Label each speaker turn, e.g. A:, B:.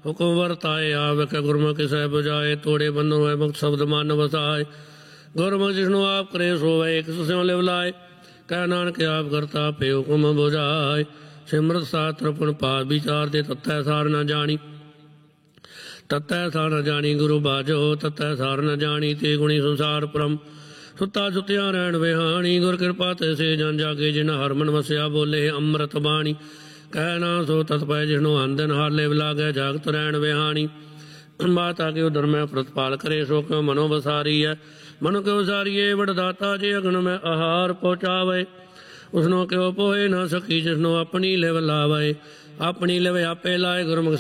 A: हुक्म वरताए आवे के गुरमुख सह बुझाए तोड़े बंधो है मुक्त शब्द मान वसाए गुरमुख जिष्णु आप करे सोवे एक स्यों लिव लाए कह नानक आप करता पे हुक्म बुझाए सिमरत शास्त्र पुन पाठ विचार दे तत्थै सार न जानी तत्थै सार न जानी गुरु बाजो तत्थै सार न जानी ते गुणी संसार परम सुता सुत्या रहन विहानी गुर कृपा ते से जन जागे जिन हरमन वसिया बोले अमृत बाणी कह ना सो तत्पै जिष्णु आंदन हाले लागे जागत रहन विहानी माता के उधर में प्रतिपाल करे सो क्यों मनो बसारी है मनो क्यों सारिये वरदाता जे अग्न में आहार पहुँचावे उसनो क्यों पोहे न सकी जिसनो अपनी लिव लावे अपनी लिव आपे लाए गुरमुख